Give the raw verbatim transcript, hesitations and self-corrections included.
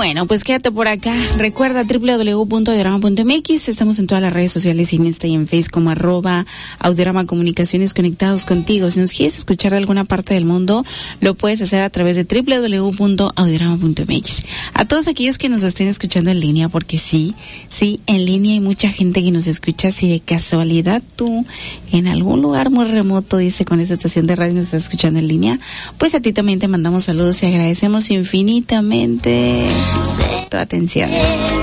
Bueno, pues quédate por acá. Recuerda doble u doble u doble u punto audiorama punto m x. Estamos en todas las redes sociales, en Insta y en Facebook como arroba Audiorama Comunicaciones, conectados contigo. Si nos quieres escuchar de alguna parte del mundo, lo puedes hacer a través de doble u doble u doble u punto audiorama punto m x. A todos aquellos que nos estén escuchando en línea, porque sí, sí, en línea hay mucha gente que nos escucha. Si de casualidad tú en algún lugar muy remoto, dice, con esta estación de radio nos estás escuchando en línea, pues a ti también te mandamos saludos y agradecemos infinitamente tu atención.